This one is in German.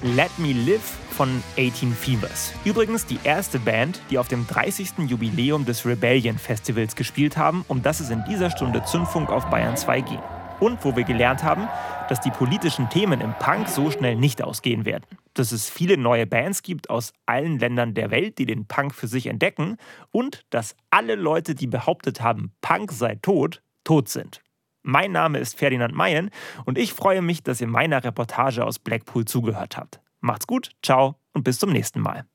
Let Me Live von 18 Fevers. Übrigens die erste Band, die auf dem 30. Jubiläum des Rebellion Festivals gespielt haben, um das es in dieser Stunde Zündfunk auf Bayern 2 ging. Und wo wir gelernt haben, dass die politischen Themen im Punk so schnell nicht ausgehen werden. Dass es viele neue Bands gibt aus allen Ländern der Welt, die den Punk für sich entdecken. Und dass alle Leute, die behauptet haben, Punk sei tot, tot sind. Mein Name ist Ferdinand Mayen und ich freue mich, dass ihr meiner Reportage aus Blackpool zugehört habt. Macht's gut, ciao und bis zum nächsten Mal.